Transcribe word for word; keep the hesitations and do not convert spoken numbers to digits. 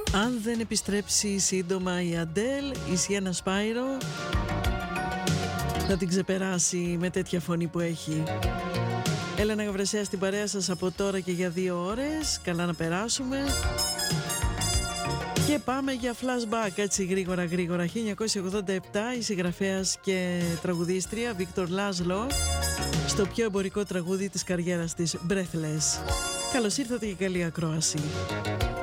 Αν δεν επιστρέψει σύντομα η Αντέλ, η Σιένα Σπάιρο θα την ξεπεράσει με τέτοια φωνή που έχει. Έλενα Γαβρεσέα στην παρέα σας από τώρα και για δύο ώρες. Καλά να περάσουμε. Και πάμε για flashback, έτσι γρήγορα γρήγορα. χίλια εννιακόσια ογδόντα επτά, η συγγραφέας και τραγουδίστρια Βίκτορ Λάζλο στο πιο εμπορικό τραγούδι της καριέρας της, Breathless. Καλώς ήρθατε και καλή ακρόαση.